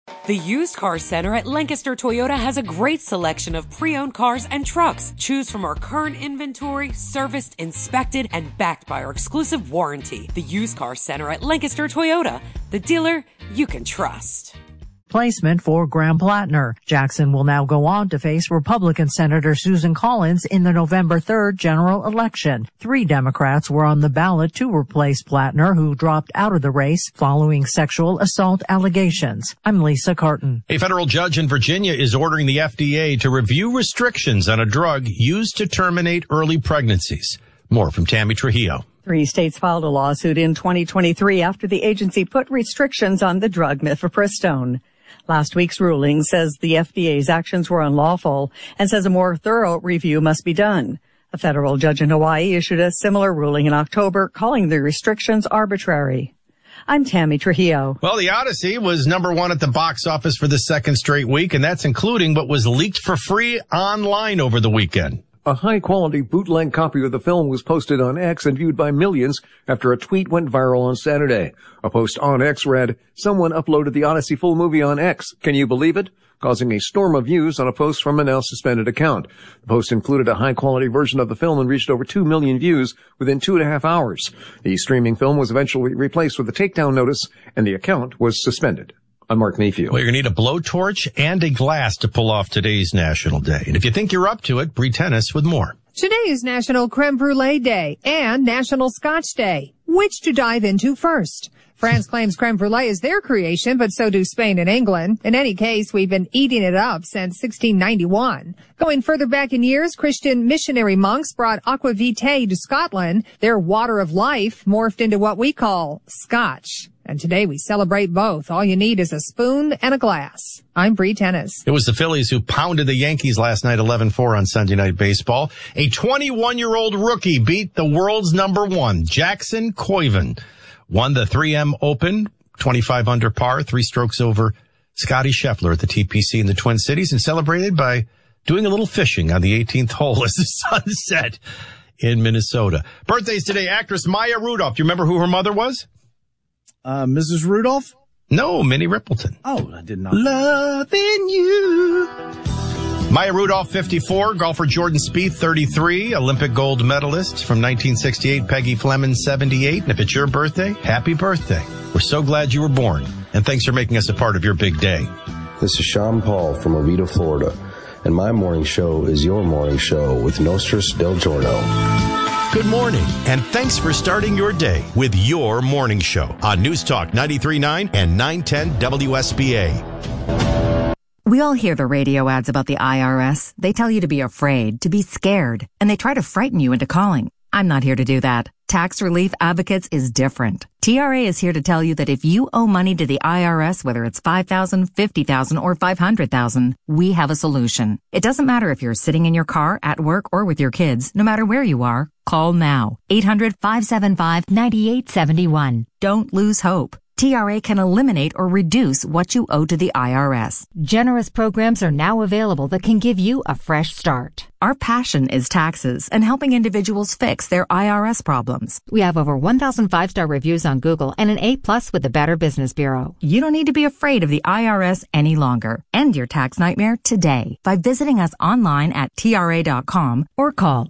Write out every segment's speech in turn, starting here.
The Used Car Center at Lancaster Toyota has a great selection of pre-owned cars and trucks. Choose from our current inventory, serviced, inspected, and backed by our exclusive warranty. The Used Car Center at Lancaster Toyota, the dealer you can trust. Placement for Graham Plattner. Jackson will now go on to face Republican Senator Susan Collins in the November 3rd general election. 3 Democrats were on the ballot to replace Plattner, who dropped out of the race following sexual assault allegations. I'm Lisa Carton. A federal judge in Virginia is ordering the FDA to review restrictions on a drug used to terminate early pregnancies. More from Tammy Trujillo. 3 states filed a lawsuit in 2023 after the agency put restrictions on the drug mifepristone. Last week's ruling says the FDA's actions were unlawful and says a more thorough review must be done. A federal judge in Hawaii issued a similar ruling in October, calling the restrictions arbitrary. I'm Tammy Trujillo. Well, The Odyssey was #1 at the box office for the second straight week, and that's including what was leaked for free online over the weekend. A high-quality bootleg copy of the film was posted on X and viewed by millions after a tweet went viral on Saturday. A post on X read, "Someone uploaded the Odyssey full movie on X. Can you believe it?" causing a storm of views on a post from a now-suspended account. The post included a high-quality version of the film and reached over 2 million views within 2.5 hours. The streaming film was eventually replaced with a takedown notice, and the account was suspended. I'm Mark Mayfield. Well, you're going to need a blowtorch and a glass to pull off today's National Day. And if you think you're up to it, Bree Tennis with more. Today is National Creme Brulee Day and National Scotch Day. Which to dive into first? France claims creme brulee is their creation, but so do Spain and England. In any case, we've been eating it up since 1691. Going further back in years, Christian missionary monks brought aqua vitae to Scotland. Their water of life morphed into what we call scotch. And today we celebrate both. All you need is a spoon and a glass. I'm Bree Tennis. It was the Phillies who pounded the Yankees last night 11-4 on Sunday Night Baseball. A 21-year-old rookie beat the world's #1, Jackson Koiven. Won the 3M Open, 25 under par, 3 strokes over Scotty Scheffler at the TPC in the Twin Cities, and celebrated by doing a little fishing on the 18th hole as the sun set in Minnesota. Birthdays today, actress Maya Rudolph. Do you remember who her mother was? Mrs. Rudolph? No, Minnie Rippleton. Oh, I did not. Loving you. Maya Rudolph, 54. Golfer Jordan Spieth, 33. Olympic gold medalist from 1968, Peggy Fleming, 78. And if it's your birthday, happy birthday. We're so glad you were born. And thanks for making us a part of your big day. This is Sean Paul from Oviedo, Florida. And my morning show is your morning show with Nostris Del Giorno. Good morning, and thanks for starting your day with your morning show on News Talk 93.9 and 910 WSBA. We all hear the radio ads about the IRS. They tell you to be afraid, to be scared, and they try to frighten you into calling. I'm not here to do that. Tax Relief Advocates is different. TRA is here to tell you that if you owe money to the IRS, whether it's $5,000, $50,000, or $500,000, we have a solution. It doesn't matter if you're sitting in your car, at work, or with your kids. No matter where you are, call now. 800-575-9871. Don't lose hope. TRA can eliminate or reduce what you owe to the IRS. Generous programs are now available that can give you a fresh start. Our passion is taxes and helping individuals fix their IRS problems. We have over 1,000 5-star reviews on Google and an A+ with the Better Business Bureau. You don't need to be afraid of the IRS any longer. End your tax nightmare today by visiting us online at TRA.com or call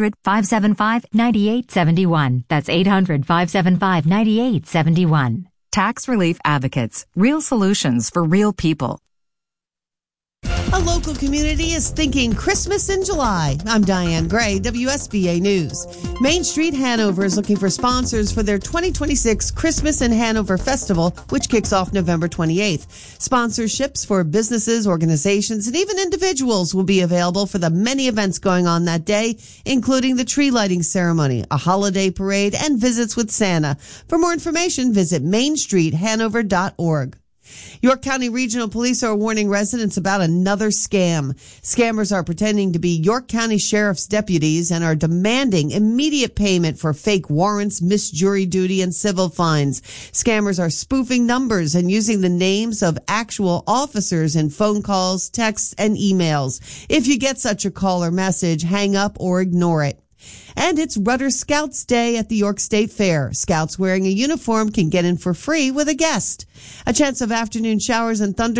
800-575-9871. That's 800-575-9871. Tax Relief Advocates. Real solutions for real people. A local community is thinking Christmas in July. I'm Diane Gray, WSBA News. Main Street Hanover is looking for sponsors for their 2026 Christmas in Hanover Festival, which kicks off November 28th. Sponsorships for businesses, organizations, and even individuals will be available for the many events going on that day, including the tree lighting ceremony, a holiday parade, and visits with Santa. For more information, visit mainstreethanover.org. York County Regional Police are warning residents about another scam. Scammers are pretending to be York County Sheriff's deputies and are demanding immediate payment for fake warrants, missed jury duty, and civil fines. Scammers are spoofing numbers and using the names of actual officers in phone calls, texts, and emails. If you get such a call or message, hang up or ignore it. And it's Rudder Scouts Day at the York State Fair. Scouts wearing a uniform can get in for free with a guest. A chance of afternoon showers and thunder